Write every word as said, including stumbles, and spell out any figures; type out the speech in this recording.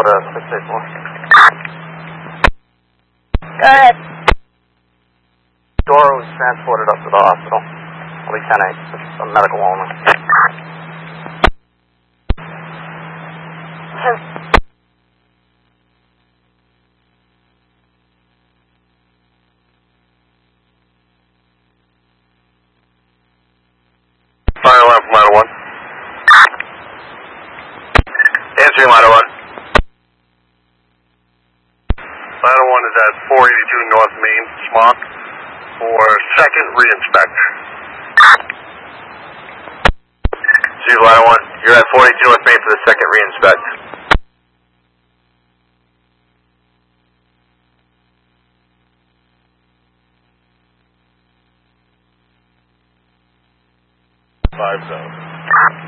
to six eight four. Go ahead. Dora was transported up to the hospital. At least ten eight. It's a medical only. Fire alarm from ladder one. Answering ladder one. Ladder one is at four eighty-two North Main, Smock, for second re-inspect. See ladder one, you're at four eighty-two North Main for the second re-inspect. Five zone.